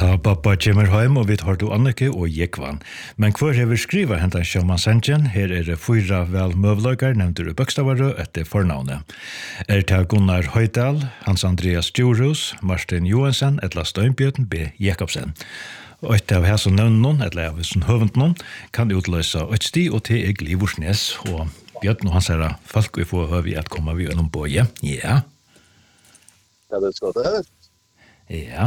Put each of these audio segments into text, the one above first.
Ta pappa kommer hjem og vi tar til Annike og Jekvann. Men hver hever skriva hentan Sjøman Sandjen, her det 4 vel møvløygar nevnter i Bøkstavarø etter fornavnet. Ta Gunnar Høydal, Hans Andreas Djurhus, Martin Johansen, etla Støynbjørn B. Jakobsen. Og et av hæs og nøvnen, etla av hæs og høventen, kan utløse et sti og til Glivorsnes, og Bjørn og hans herre folk vi får høve at komme vi gjennom bøye. Ja. Ja, det skal det. Ja.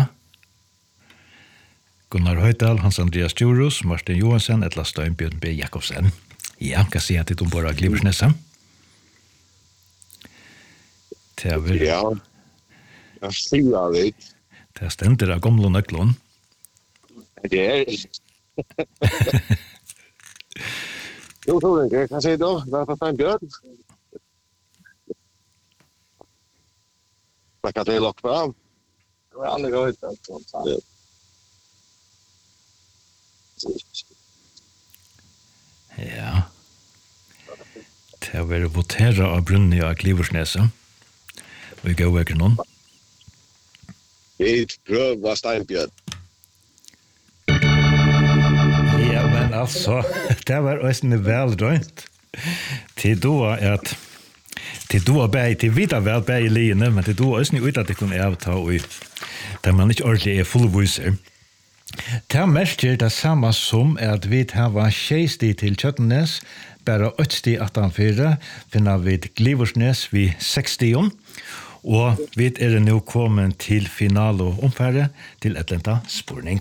Gunnar Høydal, Hans Andreas Djurhus, Martin Johansen, etla Støynbjørn B. Jakobsen. Ja, hva sier jeg til de bare Glivorsnes? Ja, jeg sier det. Det stender av gamle nøklån. Det Jo, Torenke, hva sier du? Hva er det Støynbjørn? Hva kan det lukke fram? Det var aldri Høydal. Ja. Det var votera av Brunni og Glivorsneset. Og jeg går ikke noen. Vi prøver Støynbjørn. Ja, men altså, det var også vel drønt. Til då at til då bæg, til videre vel bæg i liene, men til då også ut at det kunne avta og der man ikke ordentlig fullviser. Det merker det samme som at vi har 6 sti til Kjøttenes, bare 8 sti 18-4, finner vi Glivorsnes ved 6 stion, og vi nå kommet til finale og omfære til Atlanta Spurning.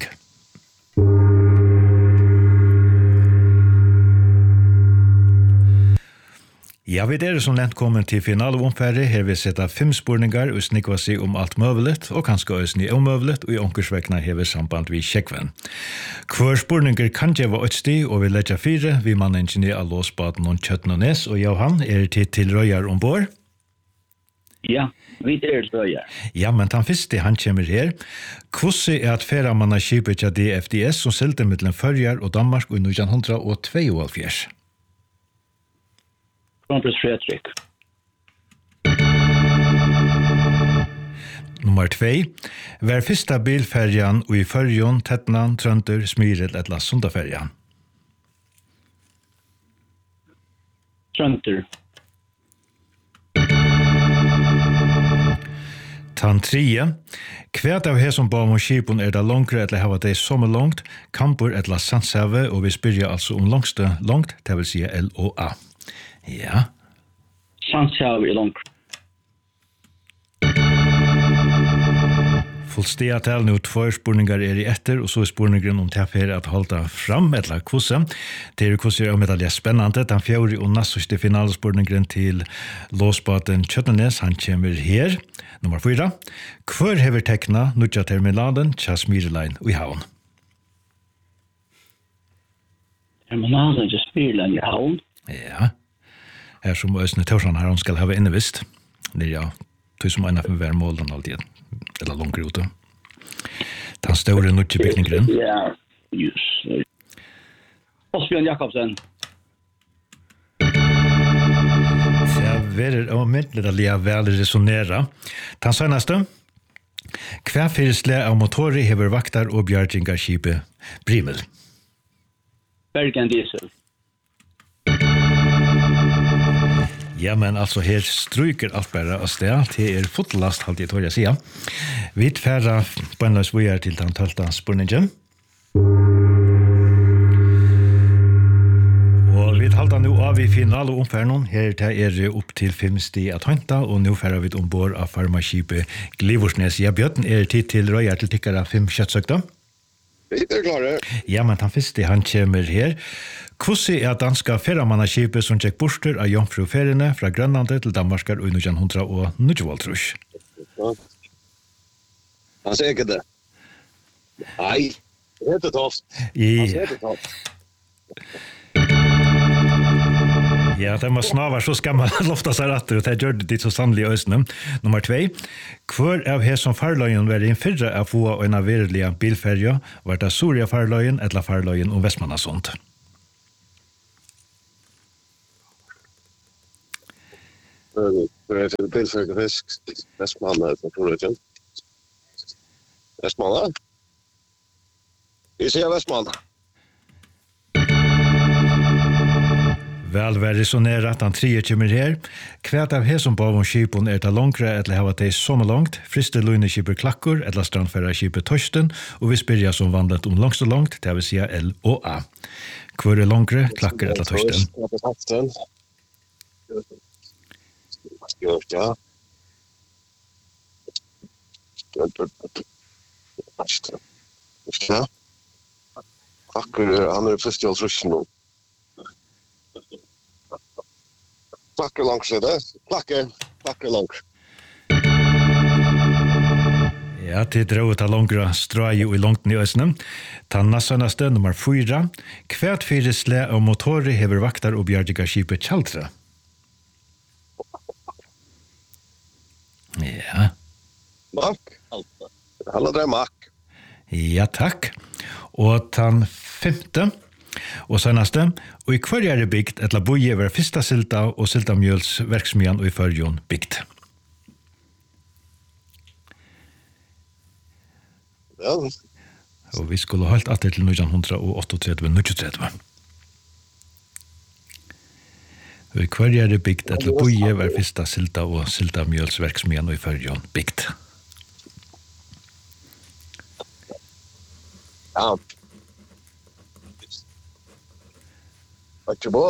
Ja, vi som nevnt kommet til finaleomfære. Her vi sette 5 spurningar og snikva seg om alt møvelet, og kanskje også nye omøvelet, og i onkersvekna hever samband vi Kjekven. Hver spurninger kan gjøre 8 sti, og vi letja 4, vi manningeniør av låsbaten og Kjøttenes, og Johan, tid til Røyar ombord? Ja, vi til Røyar. Ja, men den første han kommer her. Hvordan at færamanna skipet til DFDS som selte mellom Førjar og Danmark i 1972? Kronprins Fredrik. Nummer 2. Vær første bilferjan i Førjon, Tettnan, Trønder, Smyrel eller Sundaferjan? Trønder. Tan 3. Hvert av her som ba om skipen det langere eller hava det sommerlångt, Kampur eller Sandshave, og vi spyrja altså om langste langt, det vil si LOA. Ja. Sandshave i langt. Fullstedatel nå 2 spurningar i etter, og så spurningen om tilfellet at holde fram, eller hvordan. Det hvordan om det spennende. Den 4. og næste finalespurningen til låsbaten Kjøttenes, han kommer her. Nummer 4. Hvor hever tekna nødja terminalen til Smyrelein i havn? Terminalen til Smyrelein i havn? Ja. Her som Østene Tørsson her, han skal ha innevist. Det ja, tog som ena for hver målen alltid, eller langt ute. Den store nødja byggningen. Ja, just. Osbjørn Jakobsen. Verer og myndler lia vel resonera. Den seneste. Hver fyrsle av motorer hever vaktar og bjargingarskipet Brimel? Bergen Diesel. Ja, men altså her stryker alt bare av sted. Det fotlast, alltid tår jeg sier. Vi tfæra bønnløs vi til den 12. spurningen. Og vi halda nå av i finale omfærnen. Her det opp til 5 sti at hønta, og nå færer vi ombord av farmaskipet Glivorsnes. Ja, Bjørn, tid til Røyar til tikkere 5 kjøttsøkta? Vi klare. Ja, men den første han kommer her. Hvordan danska færamannskipet som tjekk borster av jomfruferiene fra Grønlandet til Danmarkar i 1920? Han sier ikke det. Nei, det heter Toft. Ja, det må snavar så skal man lofta seg atter, og det gjør det så sannelig i øsene. Nummer 2. Hvor av her som farløyen var en fyrre av få og en av verelige bilferja, var det Soria farløyen eller farløyen om Vestmannasund? Det er bilferja fisk, Vestmanna, tror jeg ikke. Vestmanna? Vi ser Vestman. Vel være resonerat, han 3 kommer her. Kvært av her som bavon skipon det langre, eller hava det som langt, friste løyne skipet klakkur, eller strandfæra skipet tørsten, og vi spyrja som vandlet langst og langt, det vil si L og A. Hvor langre, klakker eller tørsten? Ja. Ja. Klakker, han først i altrusen nå. Klakker langs det. Klakker langs. Ja, til drøvet av langre strøye og i langt i øsene. Ta nassenaste nummer 4. Kvært 4 sle og motorer hever vaktar og bjargiga skipet Kjaldre. Ja. Mak. Alla det mak. Ja, takk. Og den 5. Og seneste, og i hver er det bygd et laboje var fyrsta silta og siltamjöls verksmian og i førjon bygd. Ja. Og vi skulle holdt atter til 1938. Og i hver er det bygd et laboje var fyrsta silta og siltamjöls verksmian og i førjon bygd. Ja. Ikke bra.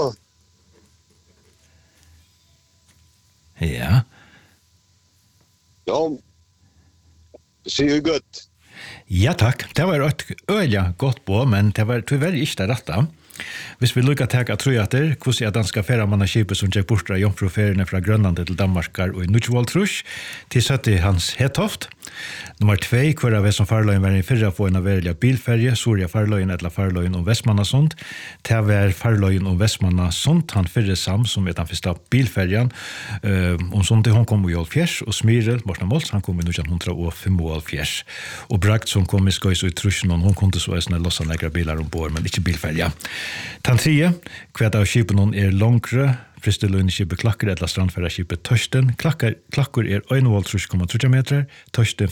Ja. Ja. Det ser jo godt. Ja, takk. Det var et øyelig godt på, men det var tyvärr ikke det rette. Hvis vi lukker til at tror at det, hvordan er danske ferramannskipet som gikk bort av jomfruferiene fra Grønland til Danmarkar og i Nutjvoldtrus, til 70 hans Hetoft. Nummer 2, hver av som farløyen var i fyrre få en av verlige bilferje, Soria farløyen eller farløyen om Vestmannasund. Det var farløyen om Vestmannasund, han fyrre sam, som er den første bilferjen. Om sånt hun kom i Olfjers, og Smyrel, Morten Mols, han kom i 1975. Og Bragt som kom i Skøys og i Trusjen, og hun kom til så en lossanleggere biler ombord, men ikke bilferja. Den 3, hver av skipen er langre, fristeløyneskippet klakker eller strandfæraskipet tørsten. Klakker er 1,3 meter, tørsten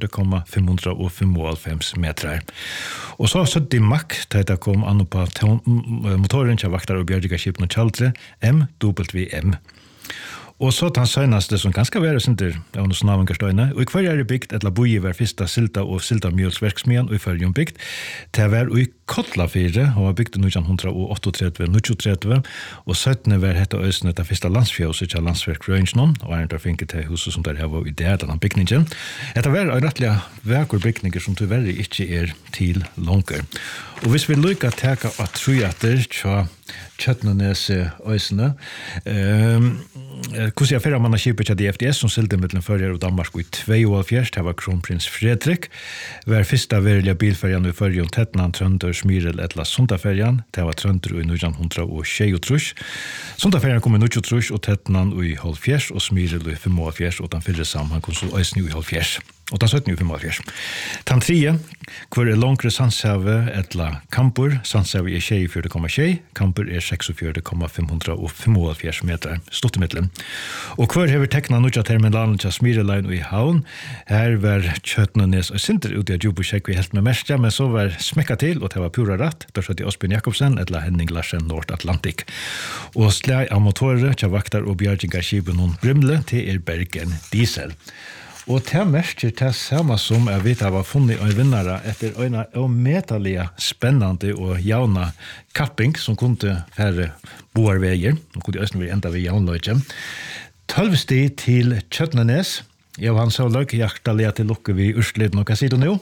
45,595 meter. Og så har det makk, da det kom an på motoren til vaktar og bjørdigaskipen og Kjaldre, MWM. Og så den seneste som ganske være sinter av noen snavengarstøyne, og i hver er det bygd et laboje var fyrsta silta og siltamjølsverksmian og i førjon bygd. Det var i Kotlafire, og var bygd i 1938, og 17. var hette øsene det første landsfjøset til landsverk Røynsnån, og er det finket til huset som der var i det denne bygningen. Dette var en rettelig verker bygninger som tyverre ikke er til langer. Og hvis vi lykker til at trujater til Kjøtnenes øsene, hvordan jeg ferder man har kjipet til DFDS som silte mellom Førjer og Danmark i 72, det var kronprins Fredrik, var første verilige bilferien i Førjer og Tetnan, Trønder, Smyrel, etla Sundaferien, det var Trønder i 1923. Sundaferien kom i 1923, og Tetnan i 70, og Smyrel i 75, og den fyrre sammen, han kom så øsne i 70. Og den 17 i 75. Den 3, hvor er langre Sandshave etla Kampur, Sandshave er 24,6, Kampur er 46,575 meter, stottemidlen. Og hvor hever tekna nutja terminalen til Smyrelein og i Havn, her var Kjøtnenes og Sinter ute av Djubosjekk vi helt med merskja, men så var smekka til, og det var pura rett, der satt i Osbjørn Jakobsen, etla Henning Larsen, Nord-Atlantik. Og slæg av motorer til vaktar og bjargingarskipen og Brimle til Bergen Diesel. Og til merker til samme som jeg vet jeg var funnet en vinnere etter en metallige, spennende og javna kapping som kunne færre boarveier. Nå kunne østene være enda ved javnløyke. 12 sti til Kjøtnenes. Johan Søløk, hjertelig til lukke vi Ørstlid. Hva sier du nå?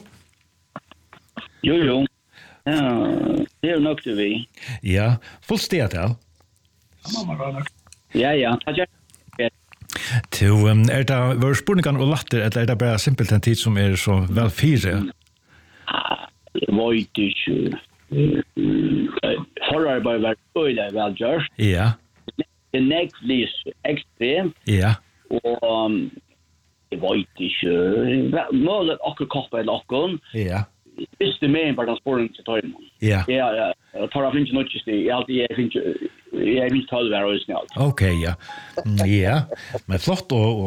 Jo. Ja, det er nok til vi. Ja, fullt sted til. Ja, takk. Til, er det våre spurninger og latter, eller er det bare simpelt en tid som er så vel fire? Jeg vet ikke. Forarbeid var øyelig velgjørst. Ja. Det nekvis ekstremt. Ja. Og jeg vet ikke. Målet akkur koppa eller akkur. Ja. Hvis det med en bare spåren til tøyren. Ja. Ja, tar jeg finnes nødvendigvis det. Jeg vil ta det hver og snart. Ok, ja. Ja, men flott, og